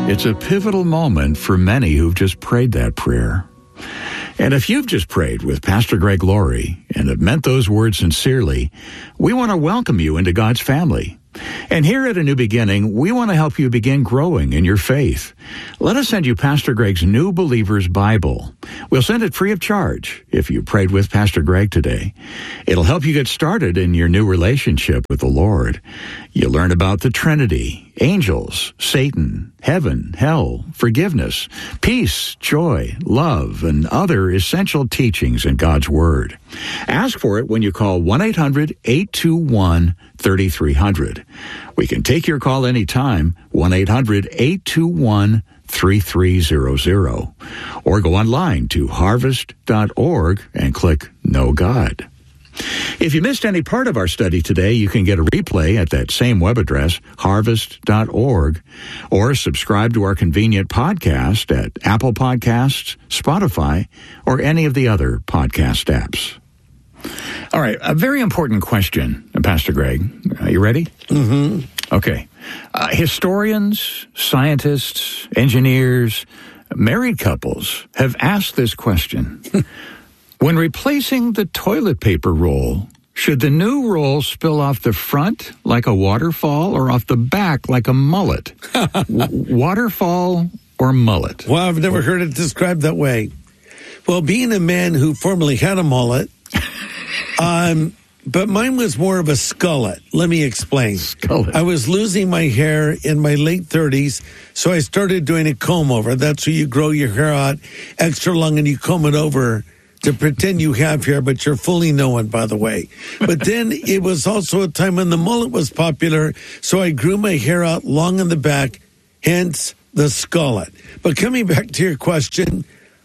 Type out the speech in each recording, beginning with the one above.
It's a pivotal moment for many who've just prayed that prayer. And if you've just prayed with Pastor Greg Laurie and have meant those words sincerely, we want to welcome you into God's family. And here at A New Beginning, we want to help you begin growing in your faith. Let us send you Pastor Greg's New Believer's Bible. We'll send it free of charge if you prayed with Pastor Greg today. It'll help you get started in your new relationship with the Lord. You'll learn about the Trinity, angels, Satan, heaven, hell, forgiveness, peace, joy, love, and other essential teachings in God's Word. Ask for it when you call 1-800-821-3300. We can take your call anytime, 1-800-821-3300. Or go online to harvest.org and click Know God. If you missed any part of our study today, you can get a replay at that same web address, harvest.org, or subscribe to our convenient podcast at Apple Podcasts, Spotify, or any of the other podcast apps. All right, a very important question, Pastor Greg. Are you ready? Mm-hmm. Okay. Historians, scientists, engineers, married couples have asked this question. When replacing the toilet paper roll, should the new roll spill off the front like a waterfall or off the back like a mullet? Waterfall or mullet? Well, I've never heard it described that way. Well, being a man who formerly had a mullet, but mine was more of a skullet. Let me explain. Skullet. I was losing my hair in my late 30s, so I started doing a comb over. That's where you grow your hair out extra long and you comb it over to pretend you have hair, but you're fully no one, by the way. But then it was also a time when the mullet was popular, so I grew my hair out long in the back, hence the skullet. But coming back to your question,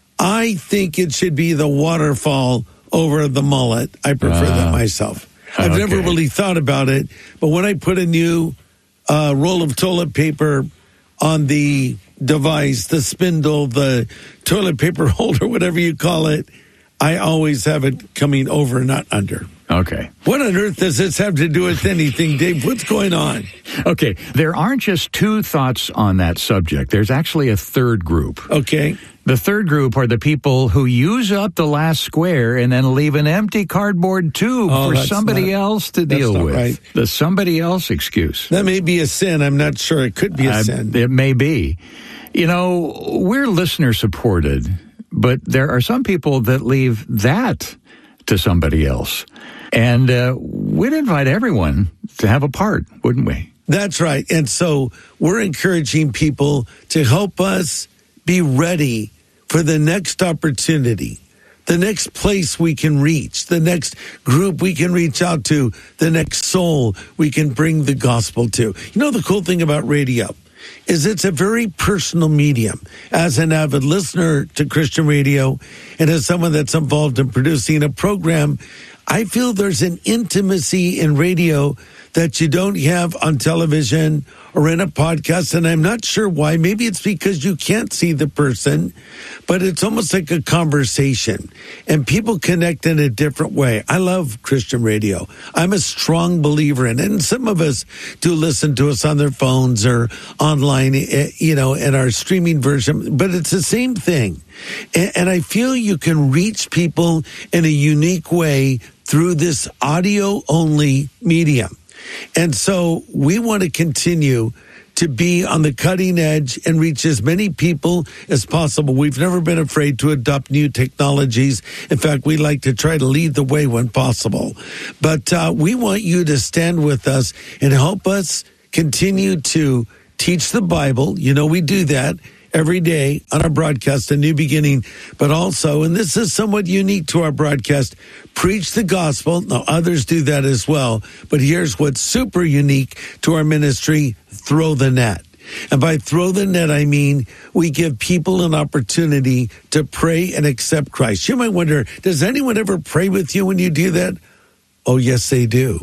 I think it should be the waterfall over the mullet. I prefer that myself. I've never really thought about it, but when I put a new roll of toilet paper on the device, the spindle, the toilet paper holder, whatever you call it, I always have it coming over, not under. Okay. What on earth does this have to do with anything, Dave? What's going on? Okay, there aren't just two thoughts on that subject. There's actually a third group. Okay. The third group are the people who use up the last square and then leave an empty cardboard tube for somebody else to deal with. Right. The somebody else excuse. That may be a sin. I'm not sure. It could be a sin. It may be. You know, we're listener supported, but there are some people that leave that to somebody else. And we'd invite everyone to have a part, wouldn't we? That's right. And so we're encouraging people to help us be ready for the next opportunity, the next place we can reach, the next group we can reach out to, the next soul we can bring the gospel to. You know, the cool thing about radio is it's a very personal medium. As an avid listener to Christian radio and as someone that's involved in producing a program, I feel there's an intimacy in radio that you don't have on television or in a podcast, and I'm not sure why. Maybe it's because you can't see the person, but it's almost like a conversation, and people connect in a different way. I love Christian radio. I'm a strong believer in it, and some of us do listen to us on their phones or online, you know, in our streaming version, but it's the same thing. And I feel you can reach people in a unique way through this audio-only medium. And so we want to continue to be on the cutting edge and reach as many people as possible. We've never been afraid to adopt new technologies. In fact, we like to try to lead the way when possible. But we want you to stand with us and help us continue to teach the Bible. You know, we do that every day on our broadcast, A New Beginning, but also, and this is somewhat unique to our broadcast, preach the gospel. Now, others do that as well, but here's what's super unique to our ministry, throw the net. And by throw the net, I mean we give people an opportunity to pray and accept Christ. You might wonder, does anyone ever pray with you when you do that? Oh, yes, they do.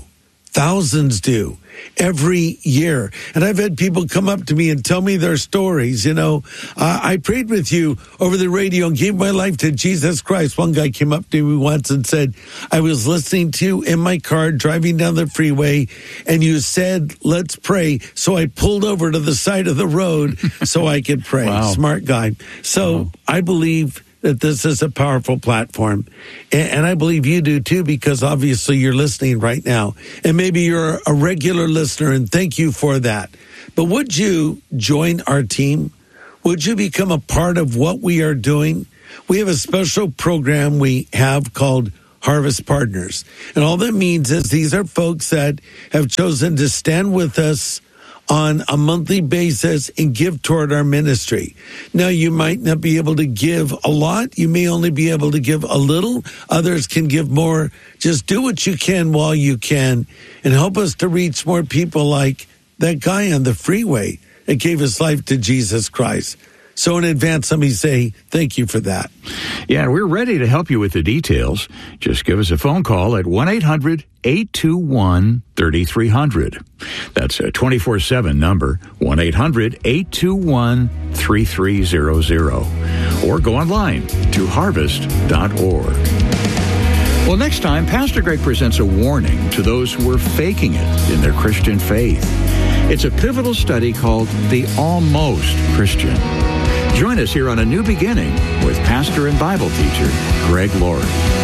Thousands do every year. And I've had people come up to me and tell me their stories. I prayed with you over the radio and gave my life to Jesus Christ. One guy came up to me once and said, I was listening to you in my car driving down the freeway, and you said, let's pray. So I pulled over to the side of the road so I could pray. Wow. Smart guy. So I believe that this is a powerful platform. And I believe you do too, because obviously you're listening right now. And maybe you're a regular listener, and thank you for that. But would you join our team? Would you become a part of what we are doing? We have a special program we have called Harvest Partners. And all that means is these are folks that have chosen to stand with us on a monthly basis and give toward our ministry. Now, you might not be able to give a lot. You may only be able to give a little. Others can give more. Just do what you can while you can and help us to reach more people like that guy on the freeway that gave his life to Jesus Christ. So in advance, let me say thank you for that. Yeah, we're ready to help you with the details. Just give us a phone call at 1-800-821-3300. That's a 24/7 number, 1-800-821-3300. Or go online to harvest.org. Well, next time, Pastor Greg presents a warning to those who are faking it in their Christian faith. It's a pivotal study called The Almost Christian. Join us here on A New Beginning with pastor and Bible teacher Greg Laurie.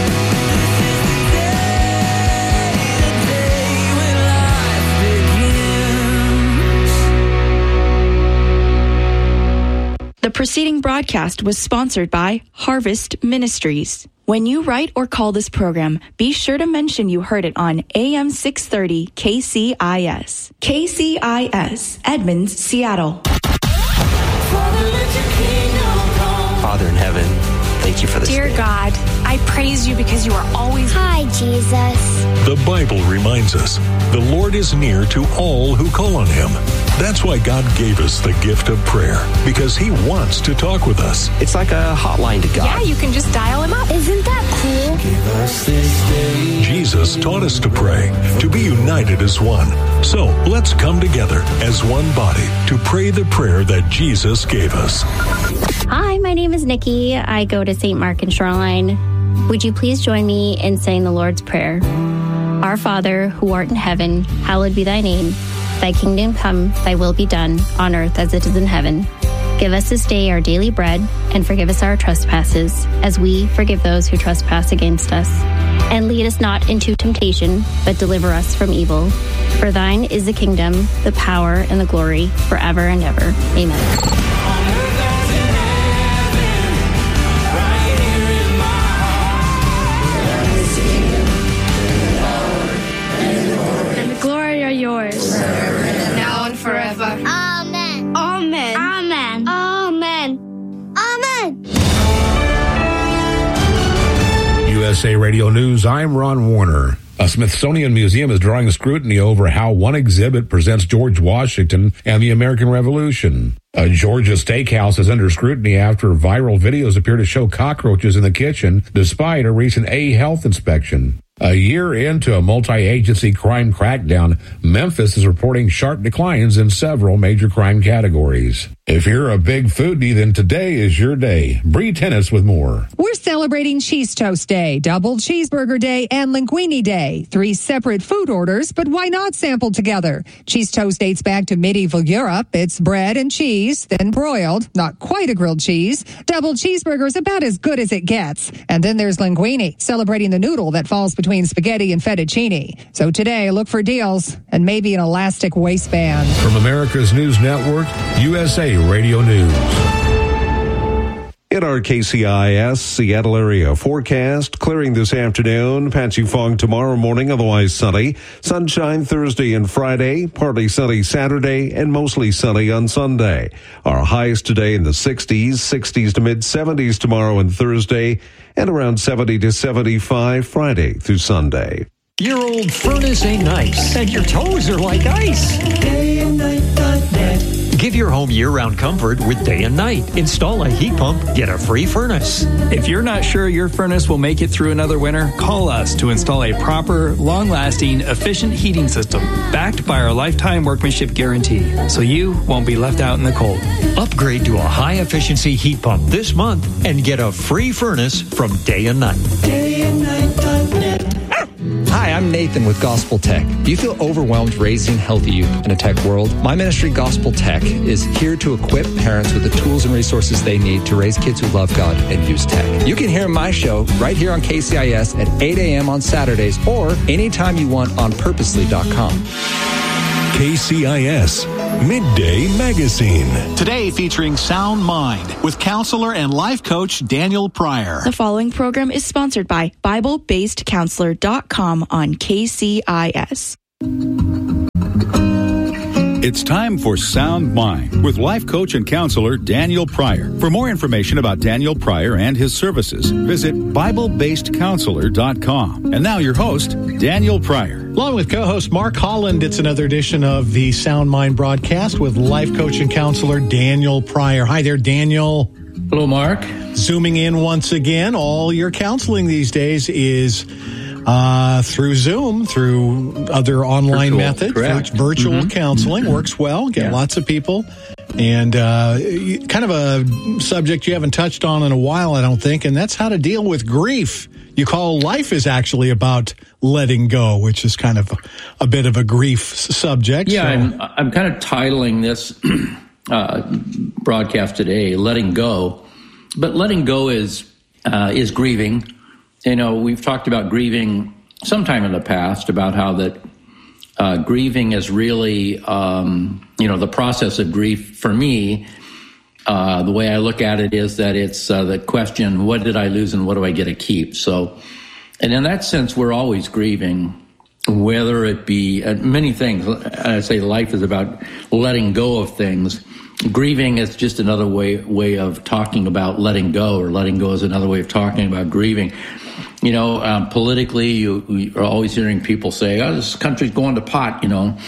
The preceding broadcast was sponsored by Harvest Ministries. When you write or call this program, be sure to mention you heard it on AM 630 KCIS. KCIS, Edmonds, Seattle. Father in heaven, thank you for this Dear day. God, I praise you because you are always... Hi, Jesus. The Bible reminds us the Lord is near to all who call on him. That's why God gave us the gift of prayer, because he wants to talk with us. It's like a hotline to God. Yeah, you can just dial him up. Isn't that cool? Give us this day. Jesus taught us to pray, to be united as one. So let's come together as one body to pray the prayer that Jesus gave us. Hi, my name is Nikki. I go to St. Mark in Shoreline. Would you please join me in saying the Lord's Prayer? Our Father, who art in heaven, hallowed be thy name. Thy kingdom come, thy will be done, on earth as it is in heaven. Give us this day our daily bread, and forgive us our trespasses, as we forgive those who trespass against us. And lead us not into temptation, but deliver us from evil. For thine is the kingdom, the power, and the glory, forever and ever. Amen. Yours. Now and forever. Amen. Amen. Amen. Amen. Amen. USA Radio News, I'm Ron Warner. A Smithsonian Museum is drawing scrutiny over how one exhibit presents George Washington and the American Revolution. A Georgia steakhouse is under scrutiny after viral videos appear to show cockroaches in the kitchen, despite a recent health inspection. A year into a multi-agency crime crackdown, Memphis is reporting sharp declines in several major crime categories. If you're a big foodie, then today is your day. Bree Tennis with more. We're celebrating Cheese Toast Day, Double Cheeseburger Day, and Linguine Day. 3 separate food orders, but why not sample together? Cheese toast dates back to medieval Europe. It's bread and cheese, then broiled, not quite a grilled cheese. Double cheeseburger is about as good as it gets. And then there's Linguine, celebrating the noodle that falls between spaghetti and fettuccine. So today, look for deals and maybe an elastic waistband. From America's News Network, USA Radio News. In our KCIS Seattle area forecast, clearing this afternoon, patchy fog tomorrow morning, otherwise sunny. Sunshine Thursday and Friday, partly sunny Saturday, and mostly sunny on Sunday. Our highs today in the 60s to mid-70s tomorrow and Thursday, and around 70 to 75 Friday through Sunday. Your old furnace ain't nice, and your toes are like ice. DayandNight.net. Give your home year-round comfort with Day and Night. Install a heat pump, get a free furnace. If you're not sure your furnace will make it through another winter, call us to install a proper, long-lasting, efficient heating system backed by our lifetime workmanship guarantee, so you won't be left out in the cold. Upgrade to a high-efficiency heat pump this month and get a free furnace from Day and Night. DayandNight.net. Hi, I'm Nathan with Gospel Tech. Do you feel overwhelmed raising healthy youth in a tech world? My ministry, Gospel Tech, is here to equip parents with the tools and resources they need to raise kids who love God and use tech. You can hear my show right here on KCIS at 8 a.m. on Saturdays or anytime you want on purposely.com. KCIS Midday Magazine. Today featuring Sound Mind with counselor and life coach Daniel Pryor. The following program is sponsored by BibleBasedCounselor.com on KCIS. It's time for Sound Mind with life coach and counselor Daniel Pryor. For more information about Daniel Pryor and his services, visit BibleBasedCounselor.com. And now your host, Daniel Pryor. Along with co-host Mark Holland, it's another edition of the Sound Mind broadcast with life coach and counselor Daniel Pryor. Hi there, Daniel. Hello, Mark. Zooming in once again. All your counseling these days is through Zoom, through other online methods. Virtual counseling works well. Get lots of people. And kind of a subject you haven't touched on in a while, I don't think, and that's how to deal with grief. You call life is actually about letting go, which is kind of a bit of a grief subject. Yeah, so. I'm kind of titling this broadcast today, Letting Go. But letting go is grieving. You know, we've talked about grieving sometime in the past, about how that grieving is really, the process of grief for me. The way I look at it is that it's the question, what did I lose and what do I get to keep? So, and in that sense, we're always grieving, whether it be many things. I say life is about letting go of things. Grieving is just another way of talking about letting go, or letting go is another way of talking about grieving. You know, politically, you are always hearing people say, oh, this country's going to pot,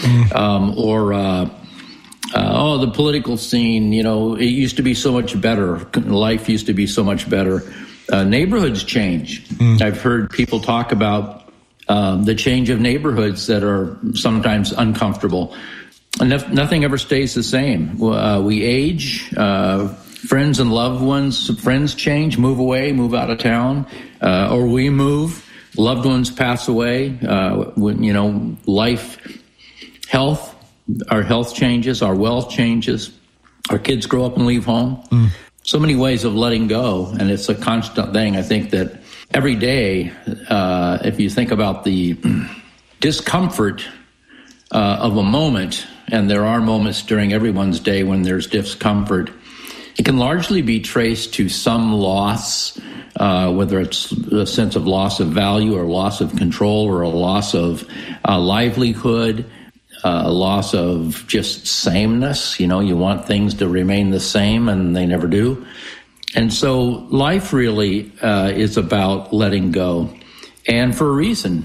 the political scene, it used to be so much better. Life used to be so much better. Neighborhoods change. I've heard people talk about the change of neighborhoods that are sometimes uncomfortable. And nothing ever stays the same. We age, friends and loved ones, friends change, move away, move out of town, or we move, loved ones pass away, life, health. Our health changes, our wealth changes, our kids grow up and leave home. So many ways of letting go, and it's a constant thing. I think that every day, if you think about the discomfort of a moment, and there are moments during everyone's day when there's discomfort, it can largely be traced to some loss, whether it's a sense of loss of value or loss of control or a loss of livelihood, a loss of just sameness. You want things to remain the same, and they never do. And so life really is about letting go. And for a reason.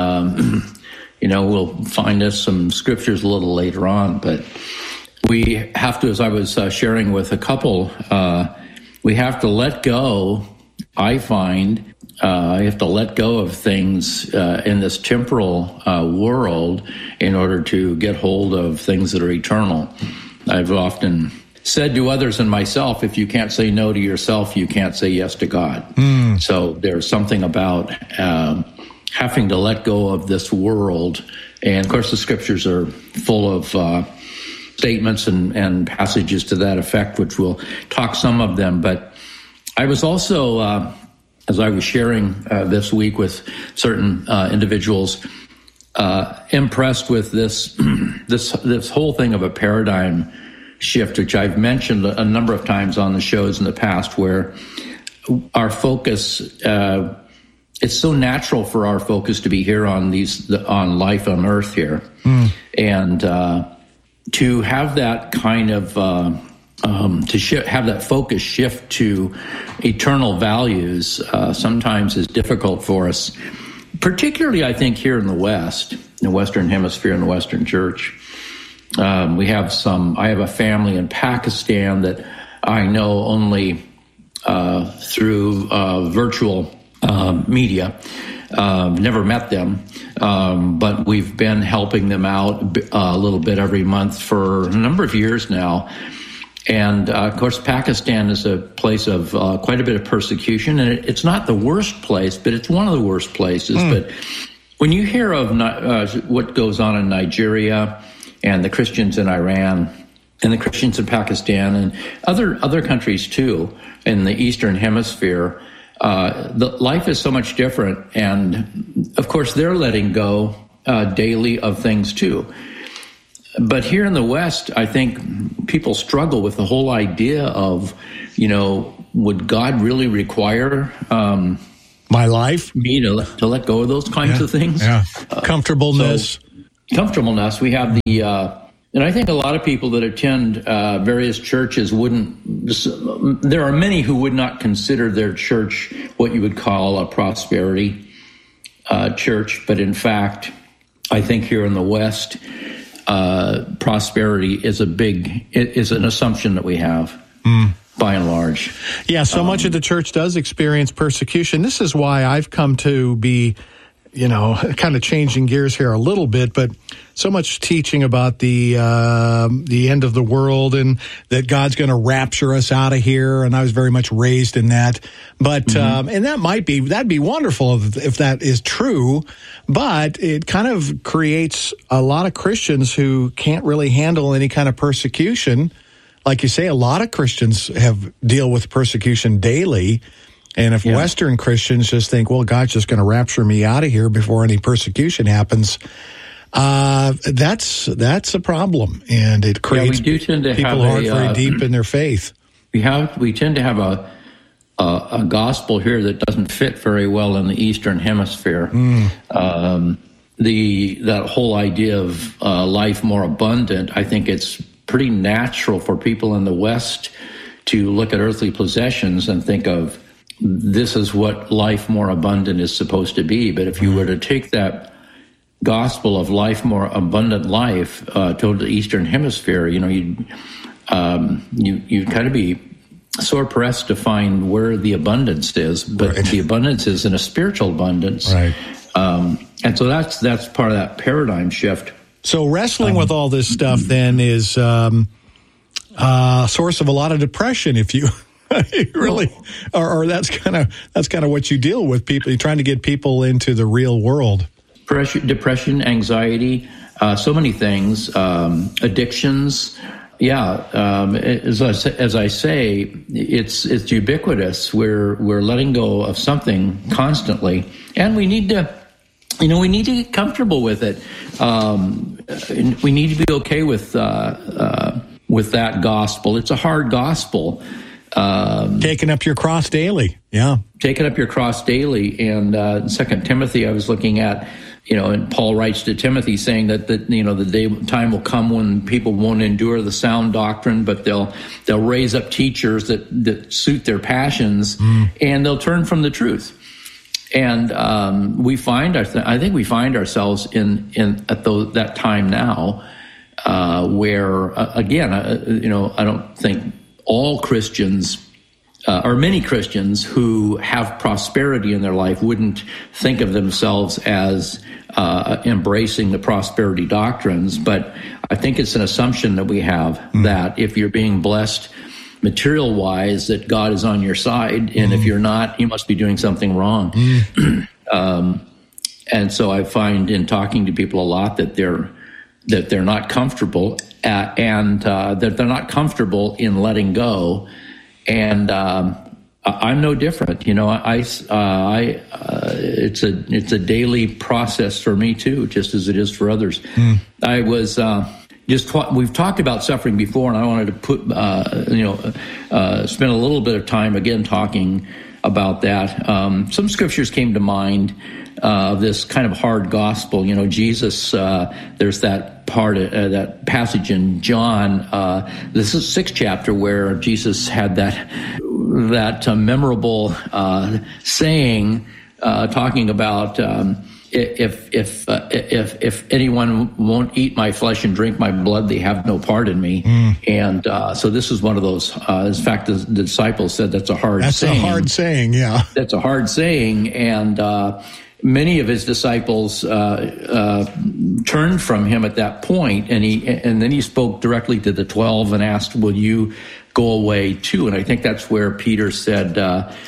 We'll find us some scriptures a little later on, but we have to, as I was sharing with a couple, we have to let go, I find, you have to let go of things in this temporal world in order to get hold of things that are eternal. I've often said to others and myself, if you can't say no to yourself, you can't say yes to God. So there's something about having to let go of this world. And, of course, the scriptures are full of statements and passages to that effect, which we'll talk some of them. But I was also, as I was sharing this week with certain individuals, impressed with this this whole thing of a paradigm shift, which I've mentioned a number of times on the shows in the past, where our focus, it's so natural for our focus to be here on on life on earth here, and to have that kind of have that focus shift to eternal values sometimes is difficult for us, particularly I think here in the West, in the Western Hemisphere, in the Western Church. I have a family in Pakistan that I know only through virtual media. Never met them, but we've been helping them out a little bit every month for a number of years now. And, of course, Pakistan is a place of quite a bit of persecution, and it's not the worst place, but it's one of the worst places. But when you hear of what goes on in Nigeria and the Christians in Iran and the Christians in Pakistan and other countries, too, in the Eastern Hemisphere, the life is so much different. And, of course, they're letting go daily of things, too. But here in the West, I think people struggle with the whole idea of, would God really require my life, me to let go of those kinds of things? Yeah, comfortableness. Comfortableness. We have the, and I think a lot of people that attend various churches there are many who would not consider their church what you would call a prosperity church. But in fact, I think here in the West, prosperity is an assumption that we have by and large. Yeah, so much of the church does experience persecution. This is why I've come to be, kind of changing gears here a little bit, but so much teaching about the end of the world and that God's going to rapture us out of here. And I was very much raised in that. But, and that'd be wonderful if that is true. But it kind of creates a lot of Christians who can't really handle any kind of persecution. Like you say, a lot of Christians deal with persecution daily. And if Western Christians just think, well, God's just going to rapture me out of here before any persecution happens, that's a problem, and it creates people who aren't very deep in their faith. We tend to have a gospel here that doesn't fit very well in the Eastern Hemisphere. That whole idea of life more abundant, I think it's pretty natural for people in the West to look at earthly possessions and think of this is what life more abundant is supposed to be. But if you were to take that gospel of life more abundant life to the Eastern Hemisphere, you'd kind of be sore pressed to find where the abundance is. But the abundance is in a spiritual abundance, right? And so that's part of that paradigm shift. So wrestling with all this stuff then is a source of a lot of depression if you really, or that's kind of what you deal with. People, you're trying to get people into the real world. Depression, anxiety, so many things, addictions. As I say, it's ubiquitous. We're letting go of something constantly, and we need to get comfortable with it. We need to be okay with that gospel. It's a hard gospel. Taking up your cross daily. Yeah. Taking up your cross daily. And in 2 Timothy, I was looking at, and Paul writes to Timothy saying that the time will come when people won't endure the sound doctrine, but they'll raise up teachers that suit their passions, and they'll turn from the truth. And I think we find ourselves at that time now, where again, I don't think all Christians, or many Christians who have prosperity in their life, wouldn't think of themselves as embracing the prosperity doctrines. But I think it's an assumption that we have that if you're being blessed material-wise, that God is on your side, and if you're not, you must be doing something wrong. And so I find in talking to people a lot that they're not comfortable, and that they're not comfortable in letting go. And I'm no different. It's a daily process for me too, just as it is for others. I was we've talked about suffering before, and I wanted to spend a little bit of time again talking about that. Some scriptures came to mind. This kind of hard gospel, Jesus, there's that part, that passage in John, this is the 6th chapter where Jesus had that memorable saying, talking about if anyone won't eat my flesh and drink my blood, they have no part in me. And so this is one of those. In fact, the disciples said that's a hard saying. That's a hard saying, yeah. That's a hard saying, and many of his disciples turned from him at that point, and then he spoke directly to the 12 and asked, "Will you go away too?" And I think that's where Peter said,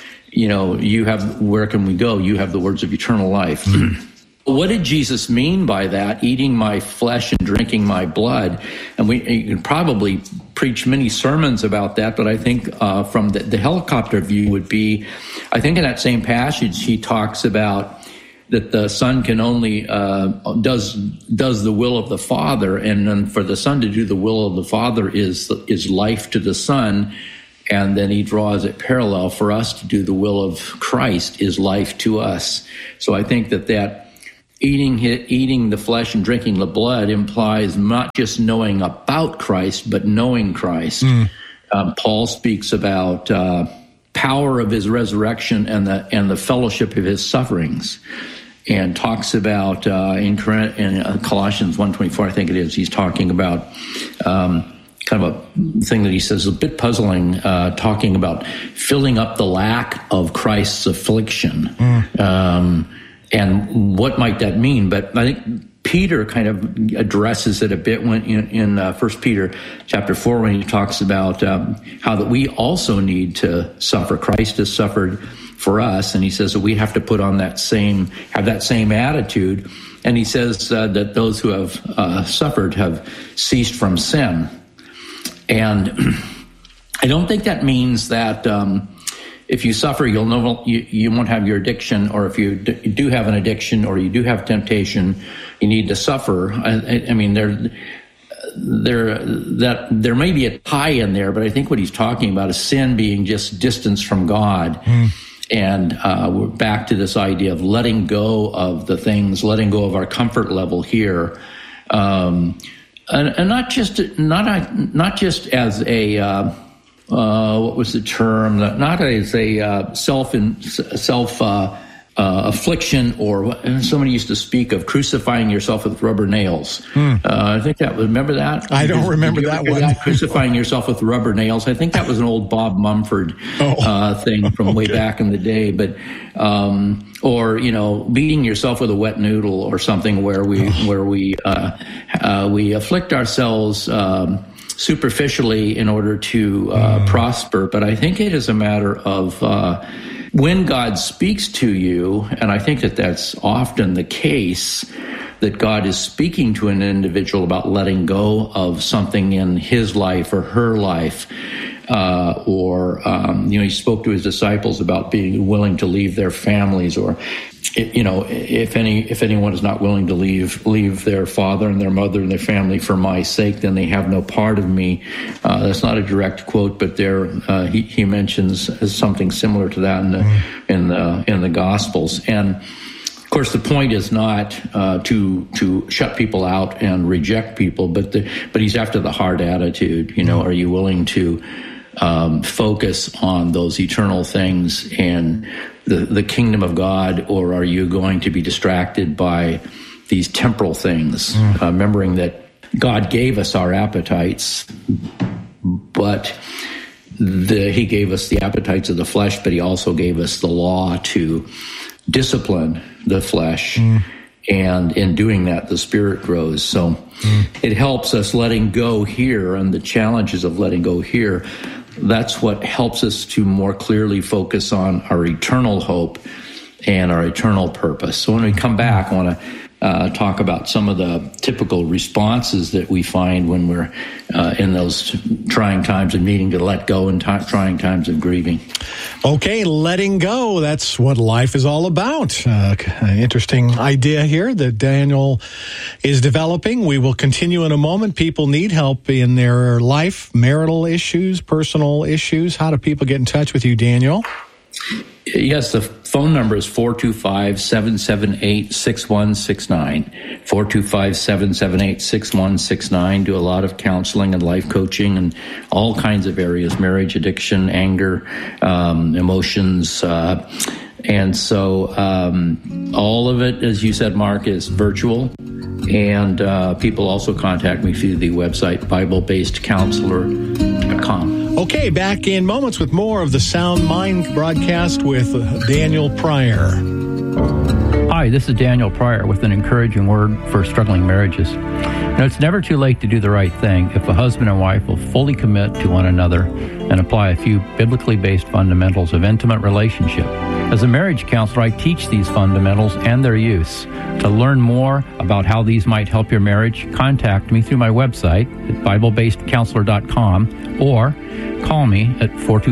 where can we go? You have the words of eternal life. What did Jesus mean by that? Eating my flesh and drinking my blood. And you can probably preach many sermons about that, but I think from the helicopter view would be, I think in that same passage he talks about that the Son can only does the will of the Father, and then for the Son to do the will of the Father is life to the Son. And then he draws it parallel for us to do the will of Christ is life to us. So I think that eating the flesh and drinking the blood implies not just knowing about Christ, but knowing Christ. Paul speaks about power of his resurrection and the fellowship of his sufferings, and talks about in Colossians 1:24, I think it is. He's talking about kind of a thing that he says is a bit puzzling, talking about filling up the lack of Christ's affliction. And what might that mean? But I think Peter kind of addresses it a bit when in 1 Peter chapter 4, when he talks about how that we also need to suffer. Christ has suffered for us, and he says that we have to put on have that same attitude. And he says that those who have suffered have ceased from sin. And I don't think that means that if you suffer, you won't have your addiction, or if you do have an addiction or you do have temptation, you need to suffer. I mean, there may be a tie in there, but I think what he's talking about is sin being just distance from God. And we're back to this idea of letting go of the things, letting go of our comfort level here. And not just as a what was the term? Not as a self affliction, or somebody used to speak of crucifying yourself with rubber nails. I think remember that? I don't remember that one. Crucifying yourself with rubber nails. I think that was an old Bob Mumford thing from way back in the day. But or beating yourself with a wet noodle or something, where we afflict ourselves superficially in order to prosper. But I think it is a matter of when God speaks to you, and I think that that's often the case, that God is speaking to an individual about letting go of something in his life or her life. He spoke to his disciples about being willing to leave their families, or, if anyone is not willing to leave their father and their mother and their family for my sake, then they have no part of me. That's not a direct quote, but there he mentions something similar to that in the Gospels. And of course, the point is not to shut people out and reject people, but he's after the hard attitude. Are you willing to focus on those eternal things and the kingdom of God, or are you going to be distracted by these temporal things? Remembering that God gave us our appetites, but he gave us the appetites of the flesh, but he also gave us the law to discipline the flesh. And in doing that, the spirit grows. So it helps us letting go here, and the challenges of letting go here. That's what helps us to more clearly focus on our eternal hope and our eternal purpose. So when we come back, I want to talk about some of the typical responses that we find when we're in those trying times of needing to let go and trying times of grieving. Okay, letting go. That's what life is all about. Interesting idea here that Daniel is developing. We will continue in a moment. People need help in their life, marital issues, personal issues. How do people get in touch with you, Daniel? Yes, the phone number is 425-778-6169. 425-778-6169. Do a lot of counseling and life coaching in all kinds of areas: marriage, addiction, anger, emotions, And so all of it, as you said, Mark, is virtual. And people also contact me through the website, BibleBasedCounselor.com. Okay, back in moments with more of the Sound Mind broadcast with Daniel Pryor. Hi, this is Daniel Pryor with an encouraging word for struggling marriages. Now, it's never too late to do the right thing if a husband and wife will fully commit to one another and apply a few biblically based fundamentals of intimate relationship. As a marriage counselor, I teach these fundamentals and their use. To learn more about how these might help your marriage, contact me through my website at BibleBasedCounselor.com or call me at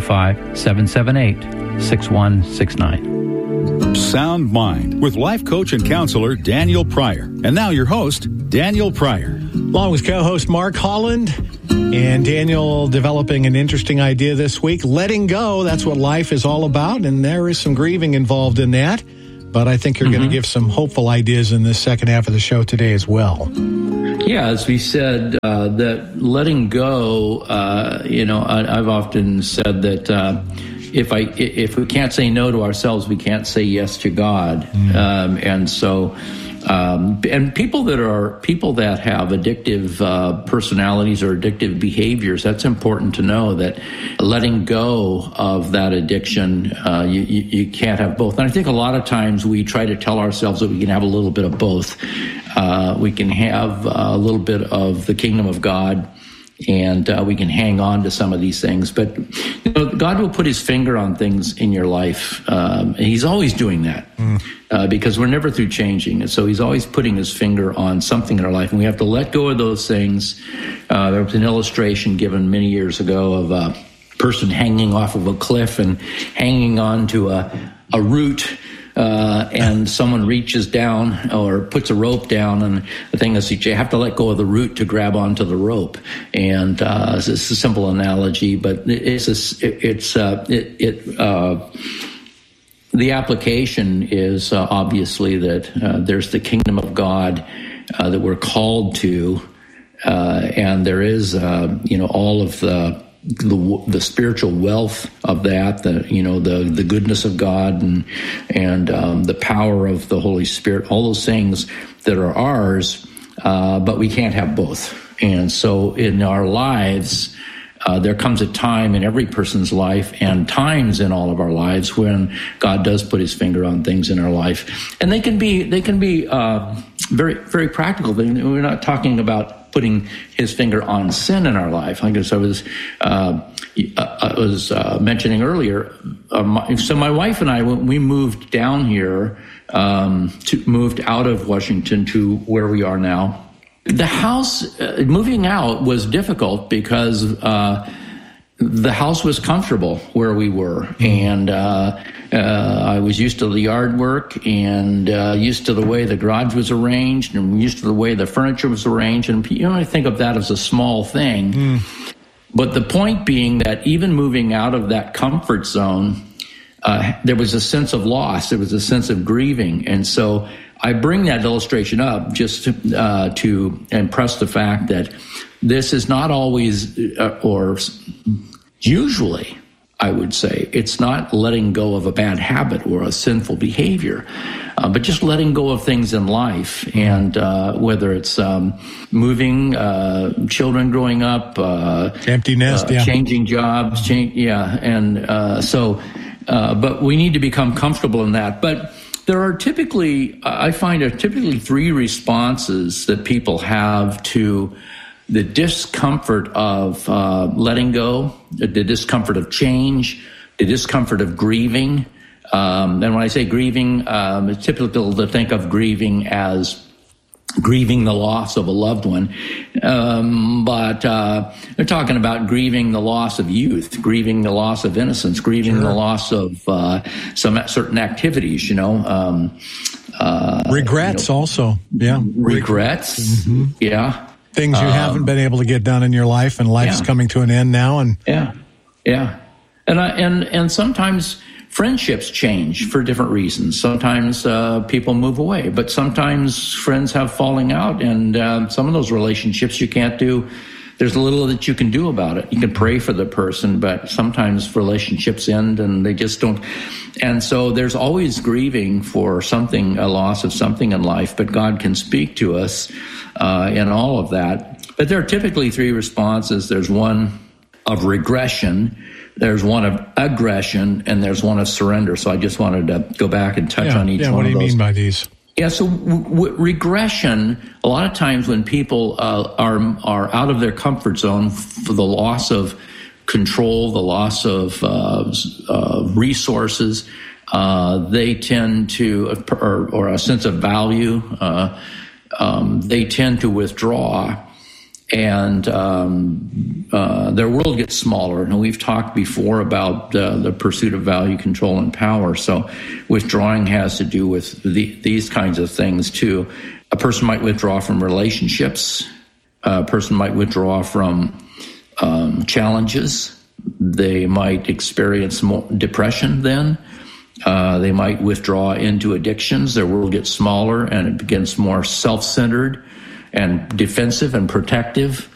425-778-6169. Sound Mind with life coach and counselor Daniel Pryor. And now your host, Daniel Pryor. Along with co-host Mark Holland. And Daniel developing an interesting idea this week. Letting go, that's what life is all about. And there is some grieving involved in that. But I think you're going to give some hopeful ideas in this second half of the show today as well. Yeah, as we said, that letting go, I've often said that if we can't say no to ourselves, we can't say yes to God. And people that have addictive personalities or addictive behaviors, that's important to know that letting go of that addiction, you can't have both. And I think a lot of times we try to tell ourselves that we can have a little bit of both. We can have a little bit of the kingdom of God, and we can hang on to some of these things. But God will put his finger on things in your life. And he's always doing that because we're never through changing. And so he's always putting his finger on something in our life. And we have to let go of those things. There was an illustration given many years ago of a person hanging off of a cliff and hanging on to a root. And someone reaches down or puts a rope down, and the thing is you have to let go of the root to grab onto the rope. And it's a simple analogy, but the application is obviously that there's the kingdom of God that we're called to, and there is all of the spiritual wealth of that, the goodness of God and the power of the Holy Spirit, all those things that are ours, but we can't have both. And so in our lives, there comes a time in every person's life and times in all of our lives when God does put his finger on things in our life. And they can be very, very practical. We're not talking about putting his finger on sin in our life. I guess I was mentioning earlier. So my wife and I, when we moved down here, moved out of Washington to where we are now, the house, moving out was difficult because the house was comfortable where we were. And I was used to the yard work and used to the way the garage was arranged and used to the way the furniture was arranged. And I think of that as a small thing. But the point being that even moving out of that comfort zone, there was a sense of loss. There was a sense of grieving. And so I bring that illustration up just to impress the fact that this is not always, or usually, I would say, it's not letting go of a bad habit or a sinful behavior, but just letting go of things in life. And whether it's moving, children growing up, empty nest, changing jobs, but we need to become comfortable in that. But there are I find typically three responses that people have to the discomfort of letting go, the discomfort of change, the discomfort of grieving. And when I say grieving, it's typical to think of grieving as grieving the loss of a loved one. But they're talking about grieving the loss of youth, grieving the loss of innocence, grieving the loss of some certain activities, regrets also. Yeah. Regrets. Yeah. Things you haven't been able to get done in your life, and life's coming to an end now. And and sometimes friendships change for different reasons. Sometimes people move away, but sometimes friends have falling out, and some of those relationships you can't do there's little that you can do about it. You can pray for the person, but sometimes relationships end and they just don't. And so there's always grieving for something, a loss of something in life, but God can speak to us in all of that. But there are typically three responses. There's one of regression, there's one of aggression, and there's one of surrender. So I just wanted to go back and touch on each one of those. What do you mean by these? Yeah, so regression, a lot of times when people are out of their comfort zone for the loss of control, the loss of resources, they tend to, or a sense of value, they tend to withdraw, and their world gets smaller. And we've talked before about the pursuit of value, control, and power. So withdrawing has to do with these kinds of things too. A person might withdraw from relationships. A person might withdraw from challenges. They might experience more depression then. They might withdraw into addictions. Their world gets smaller and it becomes more self-centered and defensive and protective.